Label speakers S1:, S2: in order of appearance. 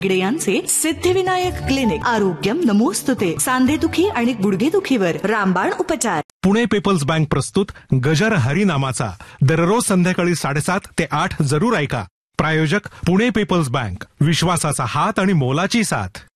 S1: यांचे सिद्धिविनायक क्लिनिक. आरोग्यम नमोस्तुते. सांधेदुखी आणि गुडघेदुखीवर रामबाण उपचार.
S2: पुणे पीपल्स बँक प्रस्तुत गजर हरी नामाचा दररोज संध्याकाळी 7:30 ते 8 जरूर ऐका. प्रायोजक पुणे पीपल्स बँक. विश्वासाचा हात आणि मोलाची साथ.